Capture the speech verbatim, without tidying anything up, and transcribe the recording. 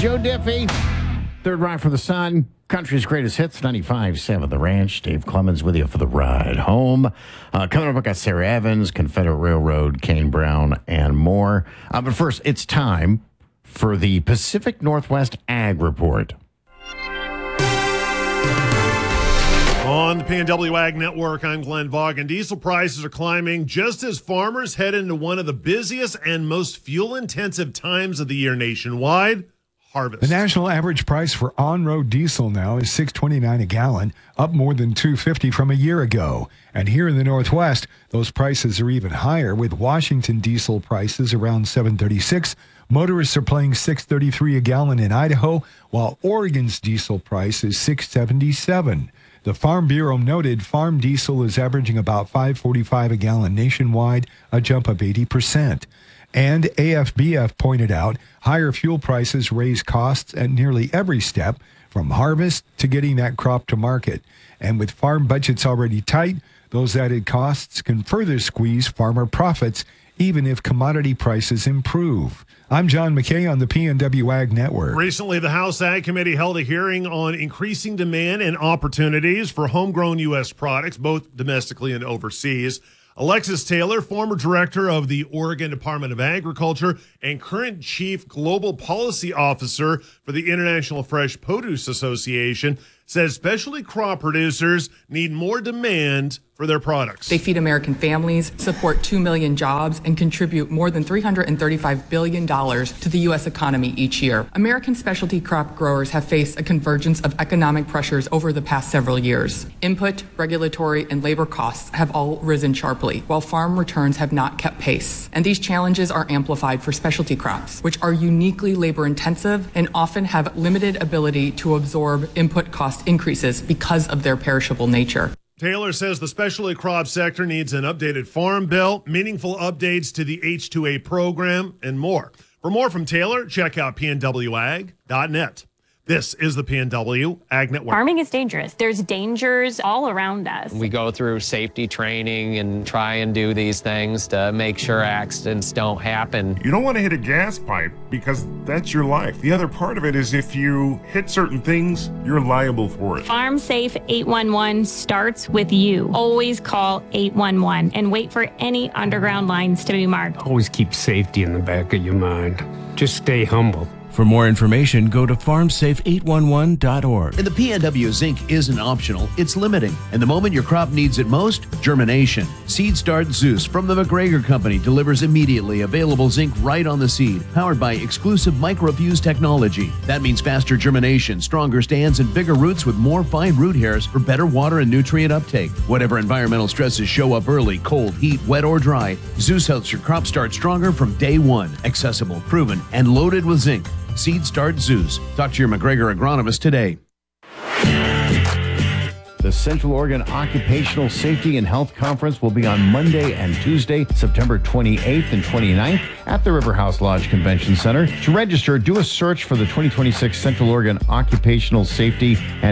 Joe Diffie, Third Ride for the Sun, country's greatest hits, ninety-five point seven The Ranch. Dave Clemens with you for the ride home. Uh, coming up, I got Sarah Evans, Confederate Railroad, Kane Brown, and more. Uh, but first, it's time for the Pacific Northwest Ag Report. On the P N W Ag Network, I'm Glenn Vaughan. Diesel prices are climbing just as farmers head into one of the busiest and most fuel-intensive times of the year nationwide, harvest. The national average price for on-road diesel now is six twenty-nine a gallon, up more than two fifty from a year ago. And here in the Northwest, those prices are even higher, with Washington diesel prices around seven thirty-six. Motorists are paying six thirty-three a gallon in Idaho, while Oregon's diesel price is six seventy-seven. The Farm Bureau noted farm diesel is averaging about five forty-five a gallon nationwide, a jump of eighty percent. And A F B F pointed out higher fuel prices raise costs at nearly every step, from harvest to getting that crop to market. And with farm budgets already tight, those added costs can further squeeze farmer profits, even if commodity prices improve. I'm John McKay on the P N W Ag Network. Recently, the House Ag Committee held a hearing on increasing demand and opportunities for homegrown U S products, both domestically and overseas. Alexis Taylor, former director of the Oregon Department of Agriculture and current chief global policy officer for the International Fresh Produce Association, says specialty crop producers need more demand for their products. They feed American families, support two million jobs, and contribute more than three hundred thirty-five billion dollars to the U S economy each year. American specialty crop growers have faced a convergence of economic pressures over the past several years. Input, regulatory, and labor costs have all risen sharply, while farm returns have not kept pace. And these challenges are amplified for specialty crops, which are uniquely labor-intensive and often have limited ability to absorb input cost increases because of their perishable nature. Taylor says the specialty crop sector needs an updated farm bill, meaningful updates to the H two A program, and more. For more from Taylor, check out P N W ag dot net. This is the P N W Ag Network. Farming is dangerous. There's dangers all around us. We go through safety training and try and do these things to make sure accidents don't happen. You don't want to hit a gas pipe because that's your life. The other part of it is if you hit certain things, you're liable for it. Farm Safe eight one one starts with you. Always call eight one one and wait for any underground lines to be marked. Always keep safety in the back of your mind. Just stay humble. For more information, go to farm safe eight one one dot org. And the P N W zinc isn't optional, it's limiting. And the moment your crop needs it most, germination. Seed Start Zeus from the McGregor Company delivers immediately available zinc right on the seed, powered by exclusive microfuse technology. That means faster germination, stronger stands, and bigger roots with more fine root hairs for better water and nutrient uptake. Whatever environmental stresses show up early, cold, heat, wet, or dry, Zeus helps your crop start stronger from day one. Accessible, proven, and loaded with zinc. Seed Start Zeus. Talk to your McGregor agronomist today. The Central Oregon Occupational Safety and Health Conference will be on Monday and Tuesday, September twenty-eighth and twenty-ninth at the River House Lodge Convention Center. To register, do a search for the twenty twenty-six Central Oregon Occupational Safety and